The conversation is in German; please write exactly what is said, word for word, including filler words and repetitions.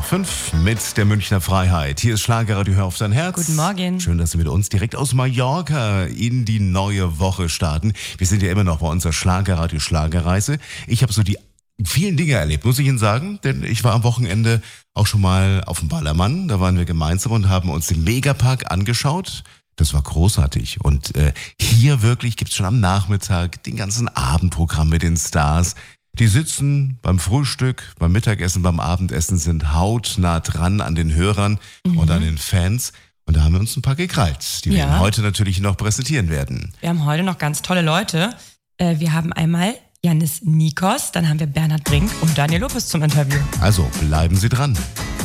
fünf mit der Münchner Freiheit. Hier ist Schlagerradio, hör auf dein Herz. Guten Morgen. Schön, dass Sie mit uns direkt aus Mallorca in die neue Woche starten. Wir sind ja immer noch bei unserer Schlagerradio Schlagerreise. Ich habe so die vielen Dinge erlebt, muss ich Ihnen sagen, denn ich war am Wochenende auch schon mal auf dem Ballermann. Da waren wir gemeinsam und haben uns den Megapark angeschaut. Das war großartig. Und äh, hier wirklich gibt's schon am Nachmittag den ganzen Abendprogramm mit den Stars. Die sitzen beim Frühstück, beim Mittagessen, beim Abendessen, sind hautnah dran an den Hörern mhm. und an den Fans. Und da haben wir uns ein paar gekrallt, die ja. wir heute natürlich noch präsentieren werden. Wir haben heute noch ganz tolle Leute. Äh, wir haben einmal Janis Nikos, dann haben wir Bernhard Brink und Daniel Lopez zum Interview. Also bleiben Sie dran.